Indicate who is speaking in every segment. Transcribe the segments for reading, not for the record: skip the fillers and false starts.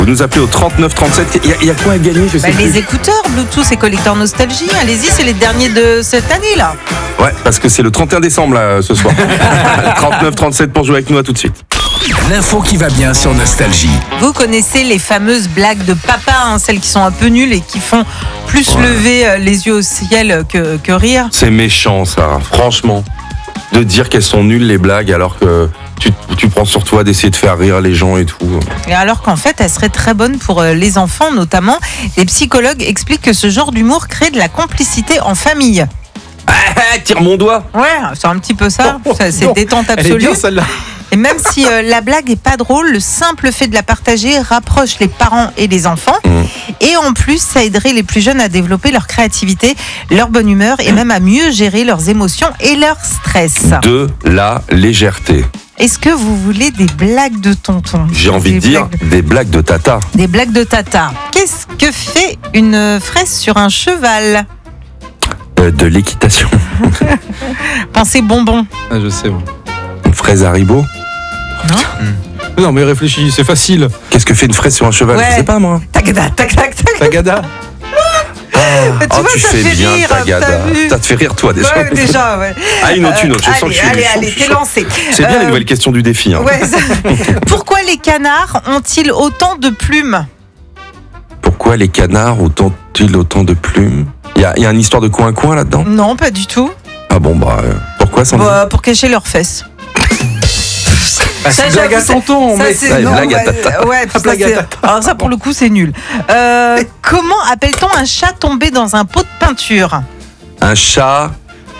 Speaker 1: Vous nous appelez au 39 37. Il y a quoi à gagner, je sais plus.
Speaker 2: Les écouteurs Bluetooth et collecteur Nostalgie. Allez-y, c'est les derniers de cette année là.
Speaker 1: Ouais, parce que c'est le 31 décembre là, ce soir. 39 37 pour jouer avec nous, à tout de suite.
Speaker 3: L'info qui va bien sur Nostalgie.
Speaker 2: Vous connaissez les fameuses blagues de papa, celles qui sont un peu nulles et qui font plus lever les yeux au ciel que rire.
Speaker 1: C'est méchant ça, franchement. De dire qu'elles sont nulles les blagues alors que tu prends sur toi d'essayer de faire rire les gens et tout.
Speaker 2: Et alors qu'en fait, elles seraient très bonnes pour les enfants notamment. Les psychologues expliquent que ce genre d'humour crée de la complicité en famille.
Speaker 1: Tire mon doigt.
Speaker 2: Ouais, c'est un petit peu ça. C'est détente
Speaker 4: Elle est
Speaker 2: absolue.
Speaker 4: bien celle-là.
Speaker 2: Et même si la blague est pas drôle, le simple fait de la partager rapproche les parents et les enfants. Et en plus, ça aiderait les plus jeunes à développer leur créativité, leur bonne humeur et même à mieux gérer leurs émotions et leur stress.
Speaker 1: De la légèreté.
Speaker 2: Est-ce que vous voulez des blagues de tonton ?
Speaker 1: J'ai envie de dire des blagues de tata.
Speaker 2: Des blagues de tata. Qu'est-ce que fait une fraise sur un cheval ?
Speaker 1: De l'équitation.
Speaker 2: Pensez bonbon.
Speaker 4: Ah, je sais, moi.
Speaker 1: Une fraise Haribo.
Speaker 4: Non, mais réfléchis, c'est facile.
Speaker 1: Qu'est-ce que fait une fraise sur un cheval ?
Speaker 2: Ouais.
Speaker 1: Je sais pas moi.
Speaker 2: Tagada, tac, tac, tac.
Speaker 4: Tagada.
Speaker 2: Tu vois,
Speaker 1: tu
Speaker 2: ça
Speaker 1: fais
Speaker 2: fait
Speaker 1: bien
Speaker 2: rire,
Speaker 1: Tagada.
Speaker 2: t'as vu ?
Speaker 1: Ça te fait rire toi déjà.
Speaker 2: Ouais, déjà, ouais.
Speaker 1: Ah, une autre. Je sens que je suis
Speaker 2: Allez, t'es lancé.
Speaker 1: C'est bien les nouvelles questions du défi. Hein.
Speaker 2: Ouais, pourquoi les canards ont-ils autant de plumes ?
Speaker 1: Pourquoi les canards ont-ils autant de plumes ? Il y a une histoire de coin-coin là-dedans ?
Speaker 2: Non, pas du tout.
Speaker 1: Ah bon, pourquoi ça
Speaker 2: Pour cacher leurs fesses.
Speaker 4: Ah, c'est
Speaker 2: Ça,
Speaker 4: une blague à
Speaker 2: j'avoue,
Speaker 4: tonton,
Speaker 2: ça,
Speaker 4: mais
Speaker 2: c'est-
Speaker 1: ça, une
Speaker 2: non,
Speaker 1: blague à
Speaker 2: ouais,
Speaker 1: tata.
Speaker 2: ouais,
Speaker 4: La blague à
Speaker 2: c'est-
Speaker 4: tata.
Speaker 2: alors ça, pour le coup, c'est nul. Comment appelle-t-on un chat tombé dans un pot de peinture ?
Speaker 1: Un chat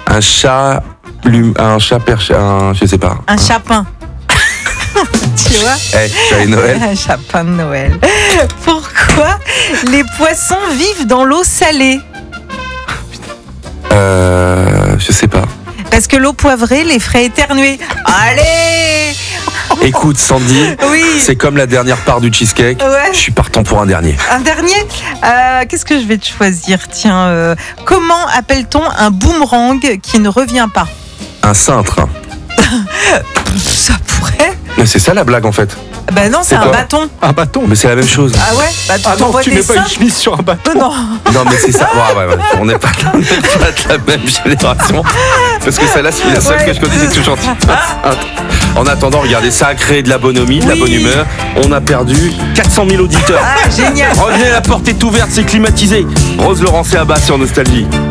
Speaker 1: perché, je sais pas.
Speaker 2: Un chapin. Tu vois ?
Speaker 1: Joyeux Noël.
Speaker 2: Un chapin de Noël. Pourquoi les poissons vivent dans l'eau salée ?
Speaker 1: Je sais pas.
Speaker 2: Parce que l'eau poivrée les ferait éternuer. Allez !
Speaker 1: Écoute Sandy,
Speaker 2: Oui.
Speaker 1: c'est comme la dernière part du cheesecake.
Speaker 2: Ouais.
Speaker 1: Je suis partant pour un dernier.
Speaker 2: Un dernier ? Qu'est-ce que je vais te choisir ? Tiens, comment appelle-t-on un boomerang qui ne revient pas ?
Speaker 1: Un cintre.
Speaker 2: Ça pourrait.
Speaker 1: Mais c'est ça la blague en fait.
Speaker 2: Ben non, c'est
Speaker 1: C'est
Speaker 2: un
Speaker 1: quoi
Speaker 2: bâton.
Speaker 4: un bâton.
Speaker 1: Mais c'est la même chose.
Speaker 2: Ah ouais ? Bah,
Speaker 4: Ah non,
Speaker 2: t'envoies
Speaker 4: tu
Speaker 2: des
Speaker 4: mets pas une
Speaker 2: seins.
Speaker 4: chemise sur un bâton.
Speaker 2: Non.
Speaker 1: Non mais c'est ça. Ouais. On n'est pas de la même génération. Parce que celle-là, c'est la seule
Speaker 2: Ouais.
Speaker 1: que je connais, c'est tout gentil. En attendant, regardez, ça a créé de la bonhomie, de la
Speaker 2: Oui.
Speaker 1: bonne humeur. On a perdu 400 000 auditeurs.
Speaker 2: Ah, génial.
Speaker 1: Revenez, la porte est ouverte, c'est climatisé. Rose Laurent, c'est à bas sur Nostalgie.